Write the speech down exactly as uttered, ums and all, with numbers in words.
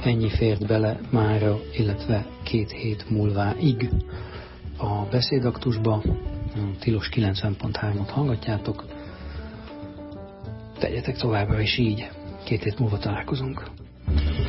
ennyi fért bele mára, illetve két hét múlváig a beszédaktusba. Tilos kilencven pont hármat hallgatjátok. Tegyetek továbbra is így. Két hét múlva találkozunk.